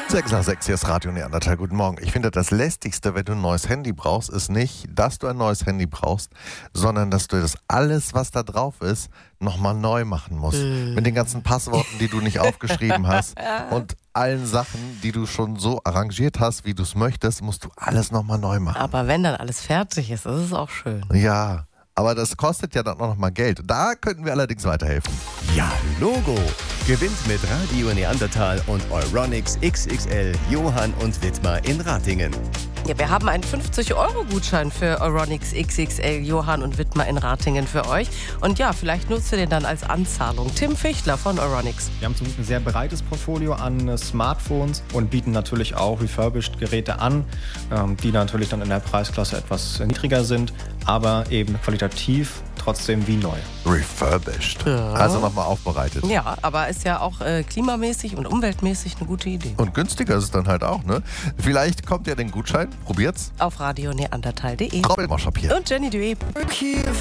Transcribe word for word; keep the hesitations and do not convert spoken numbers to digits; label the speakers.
Speaker 1: sechs nach sechs, hier ist Radio Neandertal. Guten Morgen. Ich finde, das Lästigste, wenn du ein neues Handy brauchst, ist nicht, dass du ein neues Handy brauchst, sondern dass du das alles, was da drauf ist, nochmal neu machen musst. Mm. Mit den ganzen Passworten, die du nicht aufgeschrieben hast und allen Sachen, die du schon so arrangiert hast, wie du es möchtest, musst du alles nochmal neu machen.
Speaker 2: Aber wenn dann alles fertig ist, ist es auch schön.
Speaker 1: Ja, aber das kostet ja dann auch nochmal Geld. Da könnten wir allerdings weiterhelfen.
Speaker 3: Ja, Logo. Gewinnt mit Radio Neandertal und Euronics X X L Johann und Wittmar in Ratingen.
Speaker 2: Ja, wir haben einen fünfzig Euro Gutschein für Euronics X X L Johann und Wittmar in Ratingen für euch. Und ja, vielleicht nutzt ihr den dann als Anzahlung. Tim Fichtler von Euronics.
Speaker 4: Wir haben zum Glück ein sehr breites Portfolio an äh, Smartphones und bieten natürlich auch refurbished Geräte an, ähm, die natürlich dann in der Preisklasse etwas niedriger sind, aber eben qualitativ trotzdem wie neu.
Speaker 1: Refurbished.
Speaker 2: Ja.
Speaker 1: Also nochmal aufbereitet.
Speaker 2: Ja, aber ist ja auch äh, klimamäßig und umweltmäßig eine gute Idee.
Speaker 1: Und günstiger ist es dann halt auch, ne? Vielleicht kommt ja den Gutschein. Probiert's.
Speaker 2: Auf radio neandertal punkt de.
Speaker 1: Robin Moschop hier.
Speaker 2: Und Jenny Duet.